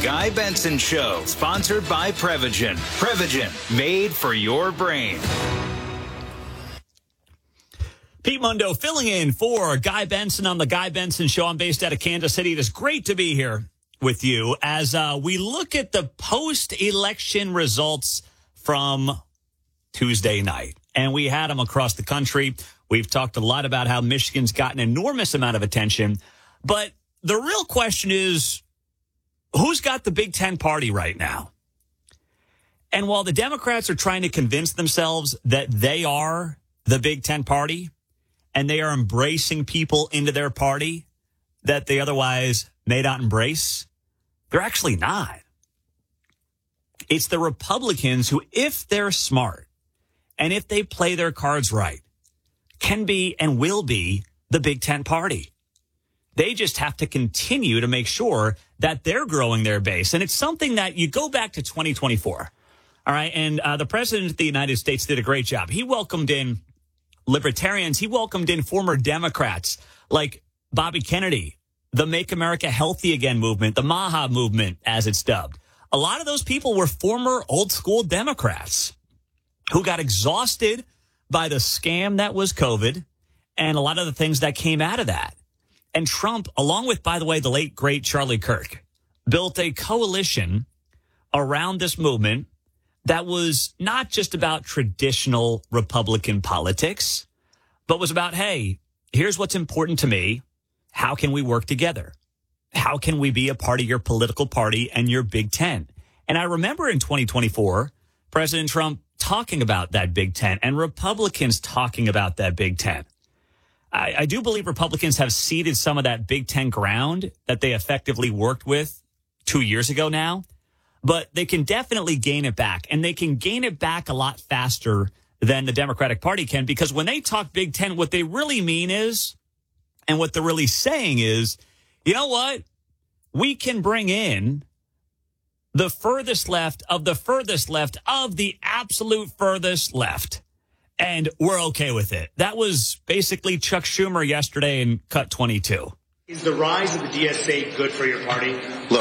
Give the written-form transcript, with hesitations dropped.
Guy Benson Show, sponsored by Prevagen. Prevagen, made for your brain. Pete Mundo filling in for Guy Benson on the Guy Benson Show. I'm based out of Kansas City. It is great to be here with you as we look at the post-election results from Tuesday night. And we had them across the country. We've talked a lot about how Michigan's got an enormous amount of attention. But the real question is, who's got the Big Ten party right now? And while the Democrats are trying to convince themselves that they are the Big Ten party, and they are embracing people into their party that they otherwise may not embrace, they're actually not. It's the Republicans who, if they're smart and if they play their cards right, can be and will be the Big Ten party. They just have to continue to make sure that they're growing their base. And it's something that you go back to 2024. All right. And the president of the United States did a great job. He welcomed in libertarians. He welcomed in former Democrats like Bobby Kennedy, the Make America Healthy Again movement, the MAHA movement, as it's dubbed. A lot of those people were former old school Democrats who got exhausted by the scam that was COVID and a lot of the things that came out of that. And Trump, along with, by the way, the late, great Charlie Kirk, built a coalition around this movement that was not just about traditional Republican politics, but was about, hey, here's what's important to me. How can we work together? How can we be a part of your political party and your Big Ten? And I remember in 2024, President Trump talking about that Big Ten and Republicans talking about that Big Ten. I do believe Republicans have ceded some of that Big Ten ground that they effectively worked with 2 years ago now. But they can definitely gain it back, and they can gain it back a lot faster than the Democratic Party can, because when they talk Big Ten, what they really mean is, and what they're really saying is, you know what? We can bring in the furthest left of the furthest left of the absolute furthest left, and we're okay with it. That was basically Chuck Schumer yesterday in Cut 22. Is the rise of the DSA good for your party?